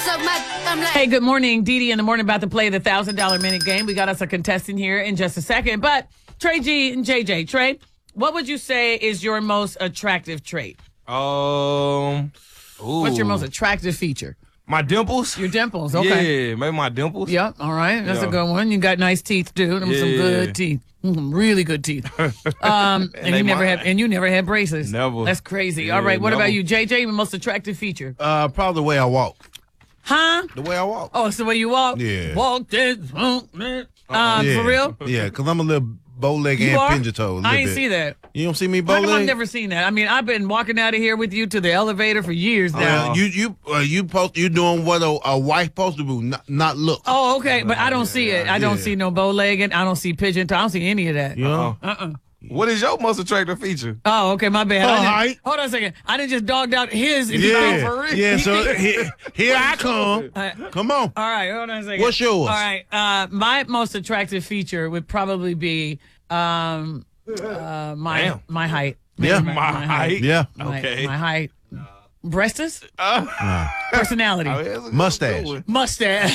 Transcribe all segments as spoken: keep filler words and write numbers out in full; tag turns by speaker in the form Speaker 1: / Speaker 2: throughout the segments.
Speaker 1: suck my I'm like.
Speaker 2: Hey, good morning. Dee Dee in the morning about to play the one thousand dollar minute game. We got us a contestant here in just a second. But Trey G and J J. Trey, what would you say is your most attractive trait?
Speaker 3: Um, ooh.
Speaker 2: What's your most attractive feature?
Speaker 3: My dimples?
Speaker 2: Your dimples, okay.
Speaker 3: Yeah, maybe my dimples.
Speaker 2: Yep, all right. That's
Speaker 3: Yeah.
Speaker 2: a good one. You got nice teeth, too. Them
Speaker 3: Yeah.
Speaker 2: some good teeth. Mm, really good teeth. Um, and,
Speaker 3: And
Speaker 2: you
Speaker 3: they
Speaker 2: never
Speaker 3: mine.
Speaker 2: had and you never had braces.
Speaker 3: Never.
Speaker 2: That's crazy.
Speaker 3: Yeah,
Speaker 2: all right, what
Speaker 3: never.
Speaker 2: about you, J J? Your most attractive feature?
Speaker 4: Uh, probably the way I walk.
Speaker 2: Huh?
Speaker 4: The way I walk.
Speaker 2: Oh, it's the way you walk?
Speaker 4: Yeah.
Speaker 2: Walk this. Uh,
Speaker 4: yeah.
Speaker 2: For real?
Speaker 4: Yeah, because I'm a little bow leg
Speaker 2: You
Speaker 4: and
Speaker 2: are?
Speaker 4: pincher toe. a
Speaker 2: I
Speaker 4: little
Speaker 2: ain't
Speaker 4: bit.
Speaker 2: see that.
Speaker 4: You don't see me bow
Speaker 2: How come
Speaker 4: leg?
Speaker 2: I've never seen that? I mean, I've been walking out of here with you to the elevator for years now.
Speaker 4: Uh, you you uh, you post you doing what a, a wife supposed to do, not, not look.
Speaker 2: Oh, okay, but I don't see it. I don't
Speaker 4: Yeah.
Speaker 2: see no bow legging. I don't see pigeon toe. I don't see any of that.
Speaker 4: You know?
Speaker 2: Uh-uh.
Speaker 3: What is your most attractive feature?
Speaker 2: Oh, okay, my bad.
Speaker 4: Oh,
Speaker 2: I didn't-
Speaker 4: height.
Speaker 2: Hold on a second. I didn't just dogged out his. If you
Speaker 4: Yeah,
Speaker 2: think for real.
Speaker 4: yeah. So here, here I come.
Speaker 2: Uh,
Speaker 4: Come on.
Speaker 2: All right, hold on a second.
Speaker 4: What's yours?
Speaker 2: All right, uh, my most attractive feature would probably be um, uh, my
Speaker 3: Damn.
Speaker 2: my height.
Speaker 4: Yeah.
Speaker 2: my,
Speaker 3: My height?
Speaker 4: Yeah.
Speaker 2: My,
Speaker 3: Okay.
Speaker 2: my height. Breasts?
Speaker 3: Uh,
Speaker 2: Personality.
Speaker 3: oh, that's a good
Speaker 4: Mustache.
Speaker 3: one.
Speaker 2: Mustache.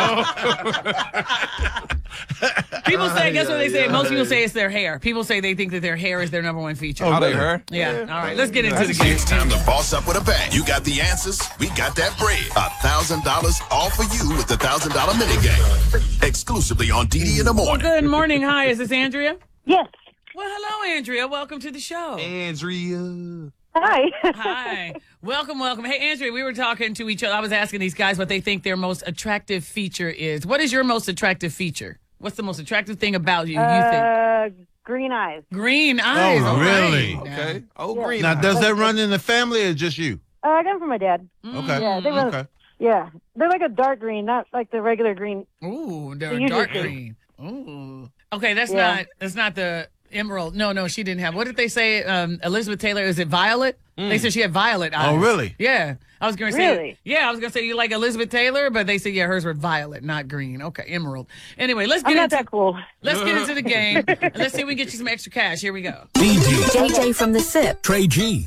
Speaker 2: People say, guess what they say? Most people say it's their hair. People say they think that their hair is their number one feature.
Speaker 3: Oh, they
Speaker 4: really?
Speaker 3: her?
Speaker 2: Yeah. All right, let's get into the game.
Speaker 5: It's time to boss up with a bang. You got the answers. We got that bread. A thousand dollars all for you with the thousand dollar mini game. Exclusively on D D in the morning.
Speaker 2: Good morning. Hi, is this Andrea?
Speaker 6: Yes.
Speaker 2: Well, hello, Andrea. Welcome to the show.
Speaker 3: Andrea.
Speaker 6: Hi.
Speaker 2: Hi. Welcome, welcome. Hey, Andrea, we were talking to each other. I was asking these guys what they think their most attractive feature is. What is your most attractive feature? What's the most attractive thing about you, you think?
Speaker 6: Uh, green eyes.
Speaker 2: Green eyes.
Speaker 4: Oh,
Speaker 2: all right.
Speaker 4: really?
Speaker 3: Okay. Oh,
Speaker 6: Yeah.
Speaker 3: green.
Speaker 4: Now,
Speaker 3: eyes.
Speaker 4: does that run in the family or just you?
Speaker 6: Uh, I got them from my dad.
Speaker 4: Okay.
Speaker 6: Yeah, they run-
Speaker 4: Okay.
Speaker 6: Yeah, they're like a dark green, not like the regular green.
Speaker 2: Ooh, they're
Speaker 6: usually
Speaker 2: dark
Speaker 6: see.
Speaker 2: green. Ooh. Okay, that's
Speaker 6: Yeah.
Speaker 2: not that's not the emerald. No, no, she didn't have. What did they say? Um, Elizabeth Taylor, is it violet? They said she had violet eyes.
Speaker 4: Oh, really?
Speaker 2: Yeah. I was going to say,
Speaker 6: Really?
Speaker 2: yeah, I was going to say you like Elizabeth Taylor, but they said, yeah, hers were violet, not green. Okay, emerald. Anyway, let's
Speaker 6: I'm
Speaker 2: get
Speaker 6: not
Speaker 2: into
Speaker 6: that cool.
Speaker 2: let's get into the game. And let's see if we can get you some extra cash. Here we go.
Speaker 7: D D,
Speaker 1: J J from the SIP.
Speaker 7: Trey G.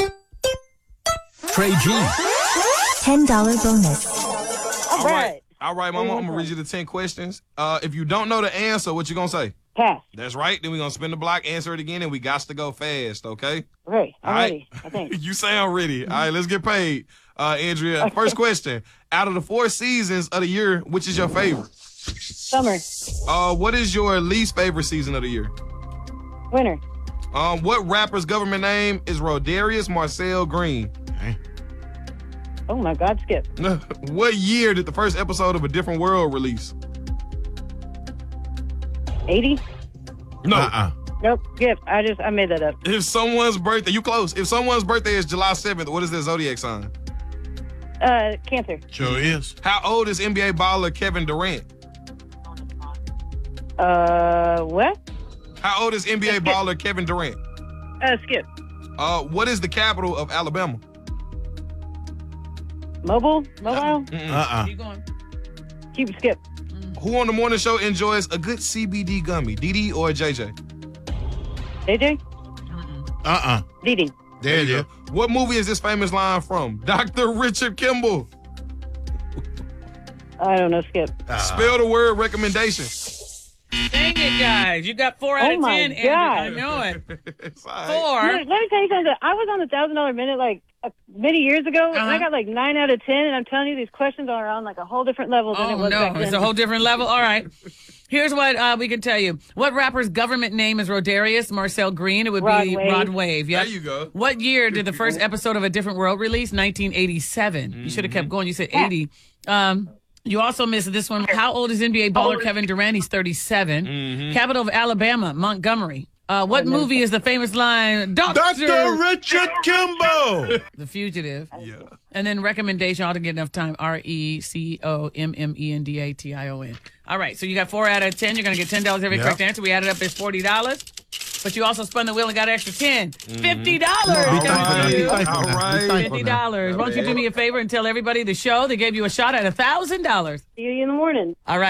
Speaker 7: Trey G.
Speaker 1: ten dollar bonus.
Speaker 6: All
Speaker 3: All
Speaker 6: right.
Speaker 3: right. All right, Mama. I'm going to read you the ten questions. Uh, if you don't know the answer, what you going to say?
Speaker 6: Pass.
Speaker 3: That's right. Then we're going to spin the block, answer it again, and we got to go fast, okay?
Speaker 6: Okay, I'm
Speaker 3: All right.
Speaker 6: ready, I think.
Speaker 3: You sound ready. All right, let's get paid. Uh, Andrea, first question. Out of the four seasons of the year, which is your favorite?
Speaker 6: Summer.
Speaker 3: Uh, what is your least favorite season of the year?
Speaker 6: Winter.
Speaker 3: Um, what rapper's government name is Rodarius Marcel Green?
Speaker 6: Oh, my God, Skip.
Speaker 3: What year did the first episode of A Different World release?
Speaker 6: eighty?
Speaker 3: No.
Speaker 4: Uh-uh.
Speaker 6: Nope, Skip. I just, I made that up.
Speaker 3: If someone's birthday, you close. If someone's birthday is July seventh, what is their zodiac sign?
Speaker 6: Uh, Cancer.
Speaker 4: Sure is.
Speaker 3: How old is N B A baller Kevin Durant?
Speaker 6: Uh, what?
Speaker 3: How old is N B A baller Kevin Durant?
Speaker 6: Uh, Skip.
Speaker 3: Uh, what is the capital of Alabama?
Speaker 6: Mobile? Mobile?
Speaker 4: Uh-uh.
Speaker 2: Keep going.
Speaker 6: Keep Skip.
Speaker 3: Who on the morning show enjoys a good C B D gummy, D D or J J?
Speaker 6: J J?
Speaker 4: Uh-uh.
Speaker 6: Dee
Speaker 4: There you go.
Speaker 3: What movie is this famous line from? Doctor Richard Kimball.
Speaker 6: I don't know, Skip.
Speaker 3: Spell the word recommendation.
Speaker 2: Dang it, guys. You got four out
Speaker 6: Oh
Speaker 2: of
Speaker 6: my
Speaker 2: ten, Andrew. I
Speaker 6: God.
Speaker 2: know it.
Speaker 3: It's all right.
Speaker 2: Four.
Speaker 6: Let, let me tell you something. I was on the thousand dollar minute like uh, many years ago, and
Speaker 2: Uh-huh.
Speaker 6: I got like nine out of ten. And I'm telling you, these questions are on like a whole different level than it
Speaker 2: Oh,
Speaker 6: was
Speaker 2: no.
Speaker 6: back then.
Speaker 2: It's a whole different level. All right. Here's what uh, we can tell you. What rapper's government name is Rodarius Marcel Green? It would
Speaker 6: Rod
Speaker 2: be
Speaker 6: Wave.
Speaker 2: Rod Wave. Yep.
Speaker 3: There you go.
Speaker 2: What year did the first episode of A Different World release? nineteen eighty-seven. You should have kept going. You said eighty. Um, you also missed this one. How old is N B A baller Kevin Durant? He's thirty-seven. Capital of Alabama, Montgomery. Uh, what movie is the famous line, Doctor
Speaker 4: Doctor Richard Kimball.
Speaker 2: The Fugitive?
Speaker 3: Yeah.
Speaker 2: And then recommendation, I ought to get enough time, R E C O M M E N D A T I O N. All right, so you got four out of ten. You're going to get ten dollars every
Speaker 4: Yep.
Speaker 2: correct answer. We added up as forty dollars. But you also spun the wheel and got an extra ten. fifty dollars.
Speaker 4: Be
Speaker 3: All
Speaker 4: thankful now. Be
Speaker 3: right.
Speaker 4: thankful
Speaker 3: All
Speaker 4: now. Be
Speaker 3: right.
Speaker 4: thankful
Speaker 2: fifty
Speaker 4: now.
Speaker 2: dollars. Why don't you do me a favor and tell everybody the show? They gave you a shot at one thousand dollars.
Speaker 6: See you in the morning.
Speaker 2: All right.